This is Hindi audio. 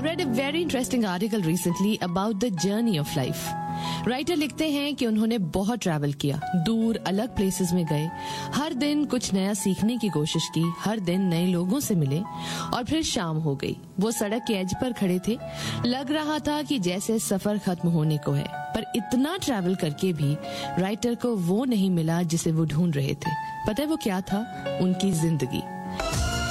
I've read a very interesting article recently about the journey of life. Writer लिखते हैं कि उन्होंने बहुत ट्रैवल किया, दूर अलग प्लेसेस में गए, हर दिन कुछ नया सीखने की कोशिश की, हर दिन नए लोगों से मिले और फिर शाम हो गई। वो सड़क के एज पर खड़े थे, लग रहा था कि जैसे सफर खत्म होने को है, पर इतना ट्रैवल करके भी राइटर को वो नहीं मिला जिसे वो ढूंढ रहे थे। पता है वो क्या था? उनकी जिंदगी।